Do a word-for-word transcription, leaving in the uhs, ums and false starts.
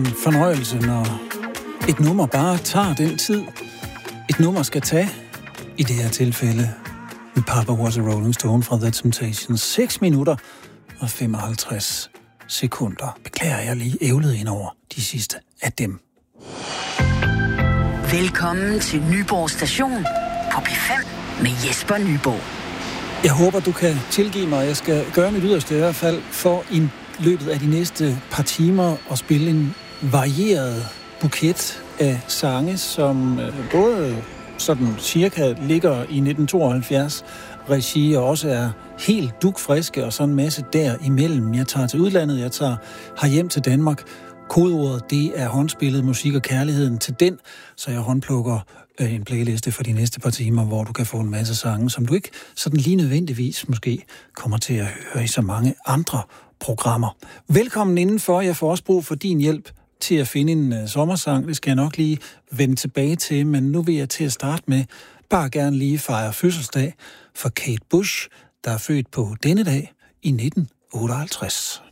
Fornøjelse, når et nummer bare tager den tid, et nummer skal tage. I det her tilfælde, Papa Was a Rolling Stone fra The Temptations. seks minutter og femoghalvtreds sekunder. Beklager jeg lige ævlet ind over de sidste af dem. Velkommen til Nyborg Station på P fem med Jesper Nyborg. Jeg håber, du kan tilgive mig. Jeg skal gøre mit yderste i hvert fald for i løbet af de næste par timer at spille en varieret buket af sange, som både sådan cirka ligger i nitten tooghalvfjerds regi og også er helt dugfriske og sådan en masse derimellem. Jeg tager til udlandet, jeg tager herhjem til Danmark. Kodeordet, det er håndspillet musik og kærligheden til den, så jeg håndplukker øh, en playliste for de næste par timer, hvor du kan få en masse sange, som du ikke sådan lige nødvendigvis måske kommer til at høre i så mange andre programmer. Velkommen indenfor. Jeg får også brug for din hjælp til at finde en uh, sommersang. Det skal jeg nok lige vende tilbage til, men nu vil jeg til at starte med bare gerne lige fejre fødselsdag for Kate Bush, der er født på denne dag i nitten otteoghalvtreds.